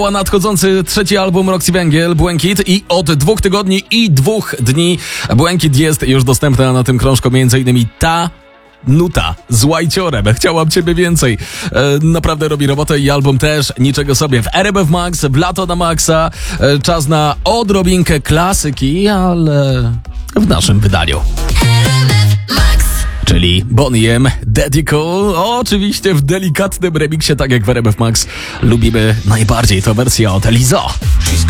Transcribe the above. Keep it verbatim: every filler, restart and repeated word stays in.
Nadchodzący trzeci album Roxy Węgiel, Błękit, i od dwóch tygodni i dwóch dni Błękit jest już dostępna na tym krążku, między innymi ta nuta z Łajciorem. Chciałam ciebie więcej. E, naprawdę robi robotę i album też niczego sobie. W R M F Max, w lato na maksa. E, czas na odrobinkę klasyki, ale w naszym wydaniu. Czyli Bonnie M, Daddy Cool, oczywiście w delikatnym remiksie, tak jak w R M F Max lubimy najbardziej, to wersja od Lizo.